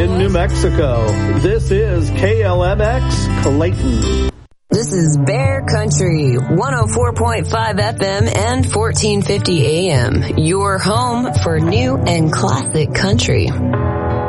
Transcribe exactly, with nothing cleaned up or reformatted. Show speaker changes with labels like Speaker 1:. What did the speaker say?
Speaker 1: in New Mexico. This is K L M X Clayton.
Speaker 2: This is Bear Country, one oh four point five F M and fourteen fifty A M, your home for new and classic country.